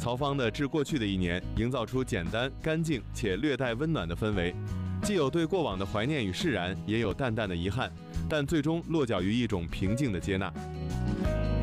曹芳的《致过去的一年》营造出简单、干净且略带温暖的氛围，既有对过往的怀念与释然，也有淡淡的遗憾，但最终落脚于一种平静的接纳。